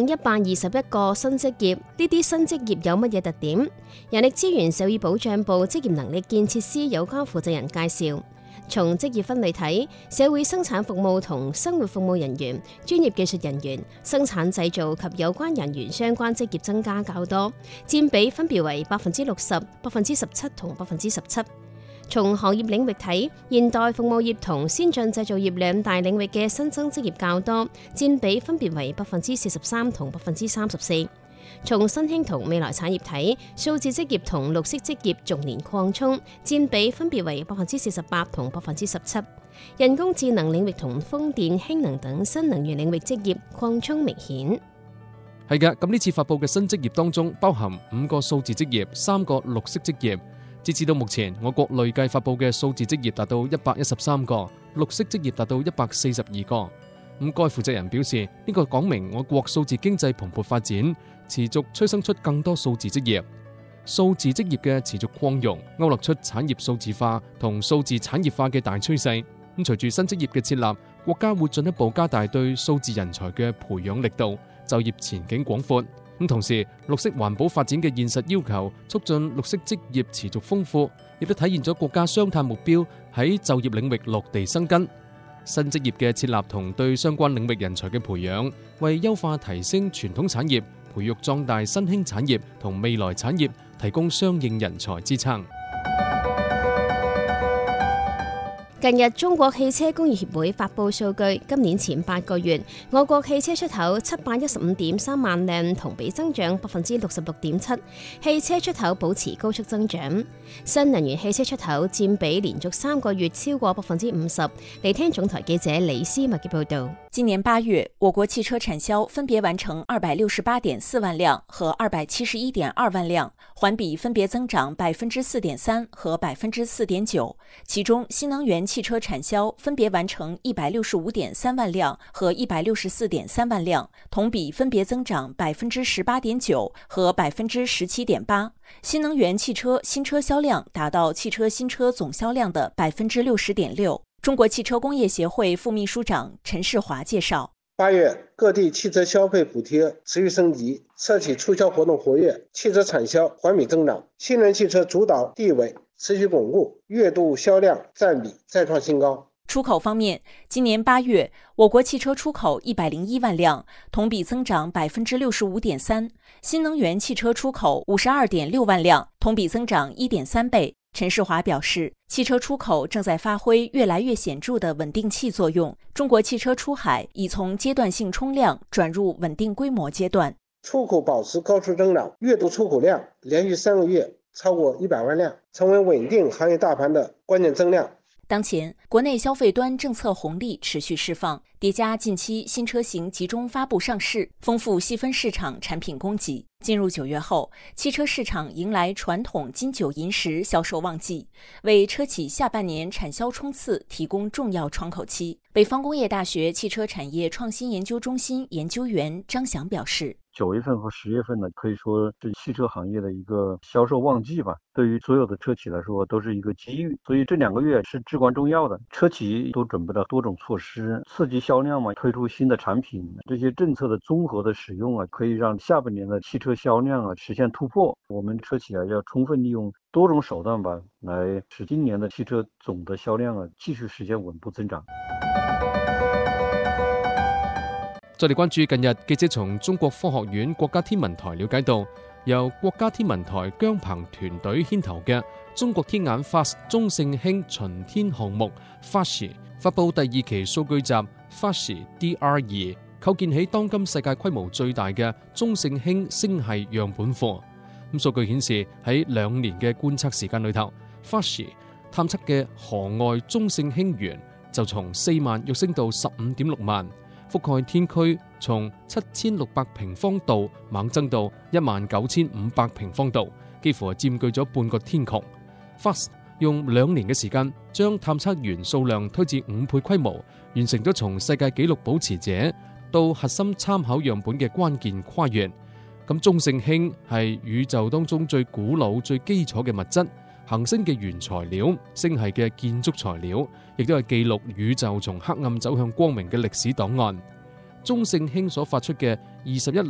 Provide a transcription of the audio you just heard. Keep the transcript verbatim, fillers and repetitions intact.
一百二十一個新職業，呢啲新職業有乜嘢特點？人力資源社會保障部職業能力建設司有關負責人介紹，從職業分類睇，社會生產服務同生活服務人員、專業技術人員、生產製造及有關人員相關職業增加較多，佔比分別為百分之六十、百分之十七同百分之十七。從行業領域睇，現代服務業同先進製造業兩大領域嘅新增職業較多，佔比分別為百分之四十三同百分之三十四。從新興同未來產業睇，數字職業同綠色職業逐年擴充，佔比分別為百分之四十八同百分之十七。人工智能領域同風電、氫能等新能源領域職業擴充明顯。 係嘅，咁呢次發佈嘅新職業當中，包含五個數字職業、三個綠色職業。截至到目前，我國累計發佈嘅數字職業達到一百一十三個，綠色職業達到一百四十二個。咁該負責人表示，呢個講明我國數字經濟蓬勃發展，持續催生出更多數字職業。數字職業嘅持續擴容，勾勒出產業數字化同數字產業化嘅大趨勢。咁隨住新職業嘅設立，國家會進一步加大對數字人才嘅培養力度，就業前景廣闊。咁同時，綠色環保發展嘅現實要求，促進綠色職業持續豐富，亦都體現咗國家雙碳目標喺就業領域落地生根。新職業嘅設立同對相關領域人才嘅培養，為優化提升傳統產業、培育壯大新興產業同未來產業提供相應人才支撐。 近日，中國汽車工業協會發佈數據，今年前八個月，我國汽車出口七百一十五點三萬輛，同比增長百分之六十六點七，汽車出口保持高速增長。新能源汽車出口佔比連續三個月超過百分之五十。嚟聽總台記者李思密嘅報道。 今年八月，我國汽車產銷分別完成二百六十八點四萬輛和二百七十一點二萬輛，環比分別增長百分之四點三和百分之四點九。其中，新能源汽車產銷分別完成一百六十五點三萬輛和一百六十四點三萬輛，同比分別增長百分之十八點九和百分之十七點八。新能源汽車新車銷量達到汽車新車總銷量的百分之六十點六。中國汽車工業協會副秘書長陳世華介紹， 八月各地汽車消費補貼持續升級，車企促銷活動活躍，汽車產銷環比增長，新能源汽車主導地位持續鞏固，月度銷量佔比再創新高。 出口方面，今年八月，我國汽車出口一百零一萬輛，同比增長百分之六十五點三。新能源汽車出口五十二點六萬輛，同比增長一點三倍。陳世華表示，汽車出口正在發揮越來越顯著的穩定器作用。中國汽車出海已從階段性衝量轉入穩定規模階段， 出口保持高速增長，月度出口量連續三個月超過一百萬輛，成為穩定行業大盤的關鍵增量。 當前，國內消費端政策紅利持續釋放，疊加近期新車型集中發布上市，豐富細分市場產品供給。進入九月後，汽車市場迎來傳統金九銀十銷售旺季，為車企下半年產銷衝刺提供重要窗口期。北方工業大學汽車產業創新研究中心研究員張翔表示， 九月份和十月份呢，可以說是汽車行業的一個銷售旺季吧。對於所有的車企來說，都是一個機遇。所以這兩個月是至關重要的。車企都準備了多種措施，刺激銷量嘛，推出新的產品。這些政策的綜合的使用啊，可以讓下半年的汽車銷量啊實現突破。我們車企啊要充分利用多種手段吧，來使今年的汽車總的銷量啊繼續實現穩步增長。 再嚟關注近日，記者從中國科學院國家天文台了解到，由國家天文台姜鵬團隊牽頭嘅中國天眼 F A S T 中性氫巡天項目 F A S T 發佈第二期數據集 F A S T D R 二，構建起當今世界規模最大嘅中性氫星系樣本庫。咁數據顯示喺兩年嘅觀測時間裏頭 ，F A S T 探測嘅河外中性氫源就從四萬躍升到十五點六萬。覆蓋天區從七千六百平方度猛增到一萬九千五百平方度，幾乎係佔據咗半個天穹。F A S T 用兩年嘅時間，將探測員數量推至五倍規模，完成咗從世界紀錄保持者到核心參考樣本嘅關鍵跨越。咁中性氫係宇宙當中最古老、最基礎嘅物質，行星嘅原材料，星系嘅建築材料，亦都係記錄宇宙從黑暗走向光明嘅歷史檔案。中性氫所發出嘅二十一